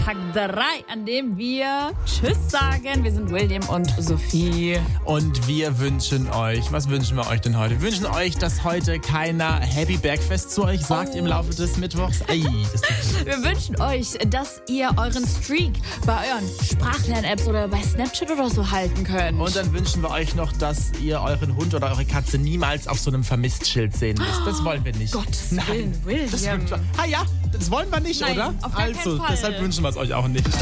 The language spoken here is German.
Tag 3, an dem wir Tschüss sagen. Wir sind William und Sophie. Und wir wünschen euch, was wünschen wir euch denn heute? Wir wünschen euch, dass heute keiner Happy Bergfest zu euch sagt im Laufe des Mittwochs. Wir wünschen euch, dass ihr euren Streak bei euren Sprachlern-Apps oder bei Snapchat oder so halten könnt. Und dann wünschen wir euch noch, dass ihr euren Hund oder eure Katze niemals auf so einem Vermisst-Schild sehen müsst. Das wollen wir nicht. Gottes Willen, William. Das wollen wir nicht, Nein, oder? auf gar keinen Fall. Deshalb wünschen wir es euch auch nicht.